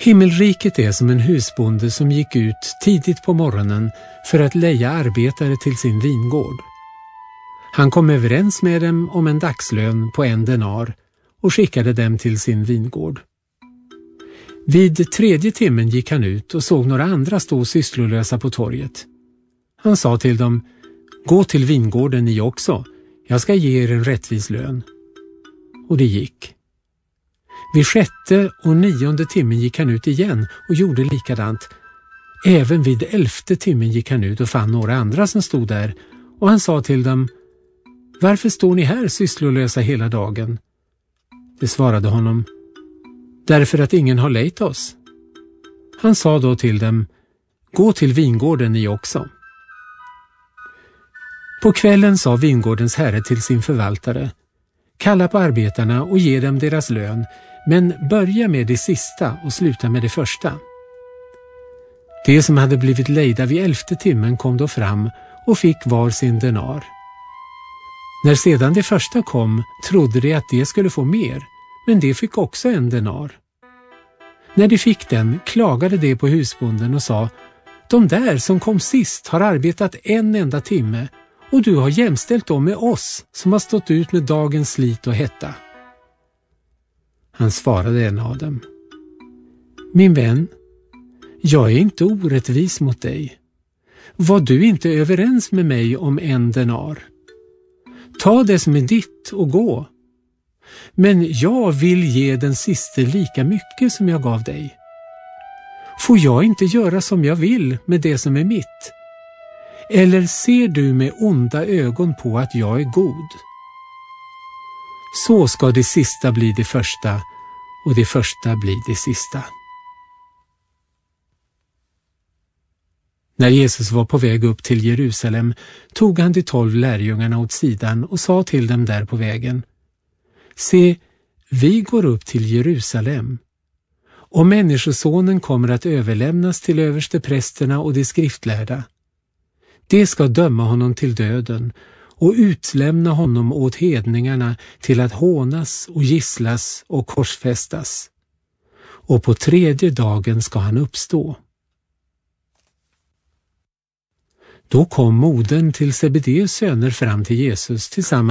Himmelriket är som en husbonde som gick ut tidigt på morgonen för att leja arbetare till sin vingård. Han kom överens med dem om en dagslön på 1 denar och skickade dem till sin vingård. Vid 3:e timmen gick han ut och såg några andra stå sysslolösa på torget. Han sa till dem: "Gå till vingården ni också, jag ska ge er en rättvis lön." Och det gick. Vid 6:e och 9:e timmen gick han ut igen och gjorde likadant. Även vid 11:e timmen gick han ut och fann några andra som stod där, och han sa till dem: "Varför står ni här sysslolösa hela dagen?" De svarade honom: "Därför att ingen har lejt oss." Han sa då till dem: "Gå till vingården ni också." På kvällen sa vingårdens herre till sin förvaltare: "Kalla på arbetarna och ge dem deras lön, men börja med det sista och sluta med det första." De som hade blivit lejda vid 11:e timmen kom då fram och fick var sin denar. När sedan det första kom trodde de att de skulle få mer, men de fick också 1 denar. När de fick den klagade de på husbonden och sa: "De där som kom sist har arbetat 1 enda timme, och du har jämställt dem med oss som har stått ut med dagens slit och hetta." Han svarade en av dem: "Min vän, jag är inte orättvis mot dig. Var du inte överens med mig om 1 denar? Ta det som är ditt och gå. Men jag vill ge den siste lika mycket som jag gav dig. Får jag inte göra som jag vill med det som är mitt? Eller ser du med onda ögon på att jag är god? Så ska det sista bli det första och det första bli det sista." När Jesus var på väg upp till Jerusalem tog han de 12 lärjungarna åt sidan och sa till dem där på vägen: "Se, vi går upp till Jerusalem, och Människosonen kommer att överlämnas till översteprästerna och de skriftlärda. De ska döma honom till döden och utlämna honom åt hedningarna till att hånas och gisslas och korsfästas. Och på 3:e dagen ska han uppstå." Då kom modern till Zebedeus söner fram till Jesus tillsammans